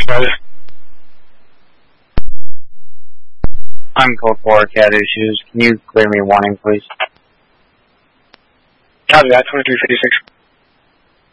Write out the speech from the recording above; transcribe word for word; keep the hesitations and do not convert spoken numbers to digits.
Roger. I'm code four, cat issues. Can you clear me warning, please? Copy that, twenty-three fifty-six.